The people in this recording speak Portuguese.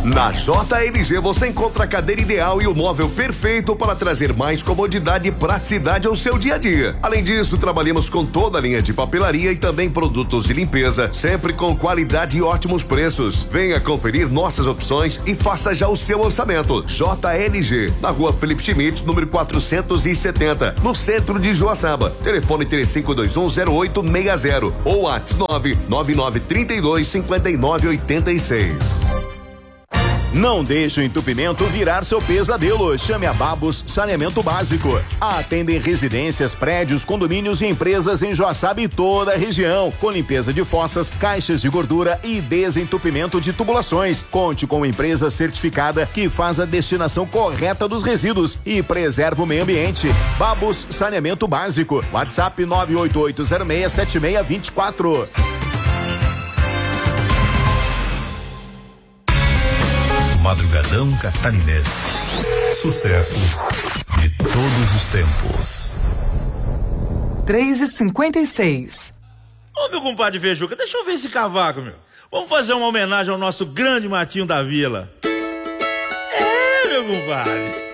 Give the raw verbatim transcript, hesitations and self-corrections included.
Na J L G você encontra a cadeira ideal e o móvel perfeito para trazer mais comodidade e praticidade ao seu dia a dia. Além disso, trabalhamos com toda a linha de papelaria e também produtos de limpeza, sempre com qualidade e ótimos preços. Venha conferir nossas opções e faça já o seu orçamento. J L G, na rua Felipe Schmidt, número quatrocentos e setenta, no centro de Joaçaba. Telefone três cinco dois um zero oito seis zero ou WhatsApp nove nove nove três dois cinco nove oito seis. Não deixe o entupimento virar seu pesadelo. Chame a Babos Saneamento Básico. Atendem residências, prédios, condomínios e empresas em Joaçaba e toda a região, com limpeza de fossas, caixas de gordura e desentupimento de tubulações. Conte com uma empresa certificada que faz a destinação correta dos resíduos e preserva o meio ambiente. Babos Saneamento Básico. WhatsApp nove oito oito zero seis sete seis dois quatro. Madrugadão Catarinense. Sucesso de todos os tempos. três e cinquenta e seis. Ô, meu compadre Fejuca, deixa eu ver esse cavaco, meu. Vamos fazer uma homenagem ao nosso grande Matinho da Vila. É, meu compadre.